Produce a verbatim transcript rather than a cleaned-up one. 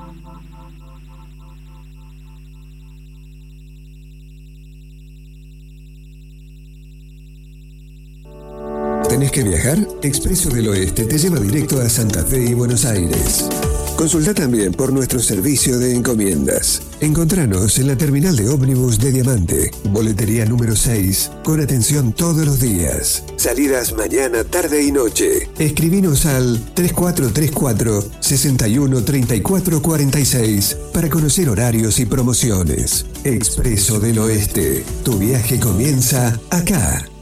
¿Tenés que viajar? Expreso del Oeste te lleva directo a Santa Fe y Buenos Aires. Consulta también por nuestro servicio de encomiendas. Encontranos en la terminal de ómnibus de Diamante, boletería número seis, con atención todos los días. Salidas mañana, tarde y noche. Escribinos al tres cuatro tres cuatro, seis uno tres cuatro cuatro seis para conocer horarios y promociones. Expreso del Oeste. Tu viaje comienza acá.